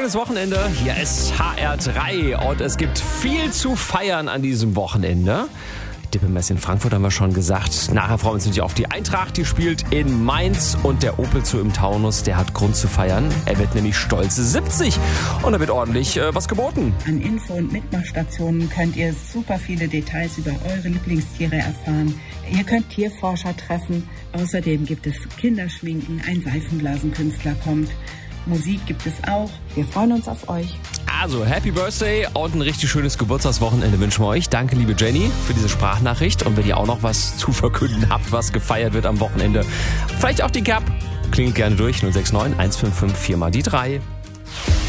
schönes Wochenende. Hier ist HR3 und es gibt viel zu feiern an diesem Wochenende. Dippemess in Frankfurt haben wir schon gesagt. Nachher freuen wir uns natürlich auf die Eintracht. Die spielt in Mainz und der Opel Zoo im Taunus, der hat Grund zu feiern. Er wird nämlich stolze 70 und da wird ordentlich was geboten. An Info- und Mitmachstationen könnt ihr super viele Details über eure Lieblingstiere erfahren. Ihr könnt Tierforscher treffen. Außerdem gibt es Kinderschminken, ein Seifenblasenkünstler kommt. Musik gibt es auch. Wir freuen uns auf euch. Also, Happy Birthday und ein richtig schönes Geburtstagswochenende wünschen wir euch. Danke, liebe Jenny, für diese Sprachnachricht. Und wenn ihr auch noch was zu verkünden habt, was gefeiert wird am Wochenende, vielleicht auch die Gap, klingelt gerne durch 069 155 4 mal die 3.